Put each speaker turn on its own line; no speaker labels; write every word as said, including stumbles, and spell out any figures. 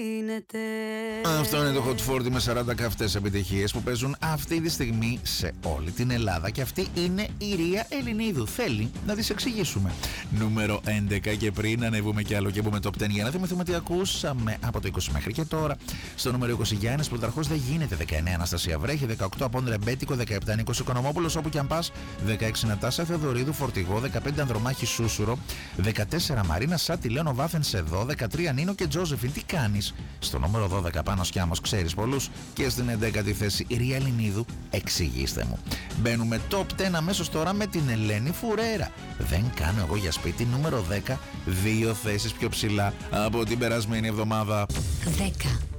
Αυτό είναι το Hot σαράντα με σαράντα καυτές επιτυχίες που παίζουν αυτή τη στιγμή σε όλη την Ελλάδα. Και αυτή είναι η Ρία Ελληνίδου. Θέλει να τις εξηγήσουμε. Νούμερο έντεκα. Και πριν ανεβούμε κι άλλο και πούμε top δέκα για να θυμηθούμε τι ακούσαμε από το είκοσι μέχρι και τώρα. Στο νούμερο είκοσι Γιάννης Πρωταρχός δεν γίνεται. δεκαεννέα Αναστασία Βρέχη. δεκαοκτώ Απόν Ρεμπέτικο. δεκαεπτά Νίκος Οικονομόπουλος όπου κι αν πας. δεκαέξι Νατάσα Θεοδωρίδου Φορτηγό. δεκαπέντε Ανδρομάχη Σούσουρο. δεκατέσσερα Μαρίνα Σάτι Λέωνο Βάθεν εδώ. δεκατρία Νίνο και Τζόζεφιν. Τι κάνεις? Στο νούμερο δώδεκα πάνω Σκιάμος ξέρεις πολλούς. Και στην έντεκατη θέση η Ρία Ελληνίδου. Εξηγήστε μου. Μπαίνουμε top δέκα αμέσως τώρα με την Ελένη Φουρέρα. Δεν κάνω εγώ για σπίτι. Νούμερο δέκα. Δύο θέσεις πιο ψηλά από την περασμένη εβδομάδα.
δέκα.